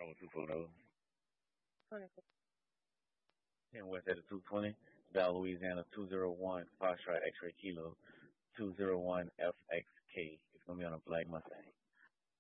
Bravo 240. 20. 10 West at 220. Dallas, Louisiana 201. Foxtrot X-Ray Kilo 201 FXK. It's going to be on a black Mustang.